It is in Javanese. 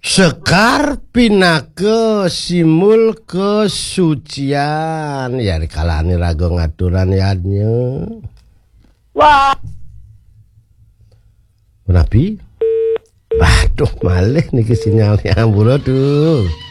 Sekar pinake simul kesucian ya dikalani rago ngaturan yadnya. Wah. Nabi. Waduh malih niki sinyalnya amburo tuh.